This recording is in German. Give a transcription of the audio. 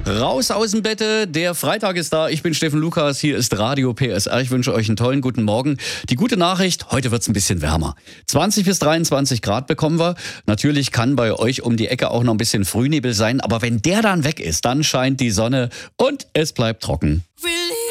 Raus aus dem Bette, der Freitag ist da. Ich bin Steffen Lukas, hier ist Radio PSR. Ich wünsche euch einen tollen guten Morgen. Die gute Nachricht, heute wird's ein bisschen wärmer. 20 bis 23 Grad bekommen wir. Natürlich kann bei euch um die Ecke auch noch ein bisschen Frühnebel sein, aber wenn der dann weg ist, dann scheint die Sonne und es bleibt trocken. Really?